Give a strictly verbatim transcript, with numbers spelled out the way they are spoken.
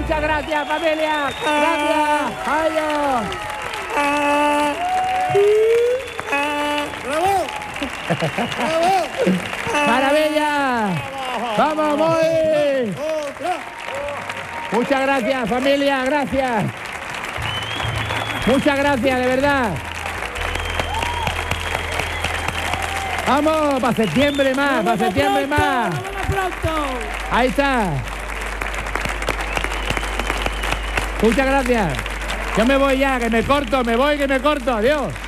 Muchas gracias, familia. Gracias. Adiós. ¡Bravo! ¡Bravo! Maravilla. Vamos, muy. Muchas gracias, familia. Gracias. Muchas gracias, de verdad. Vamos, para septiembre más, para septiembre más. ¡Nos vemos pronto! Ahí está. Muchas gracias. Yo me voy ya, que me corto, me voy, que me corto. Adiós.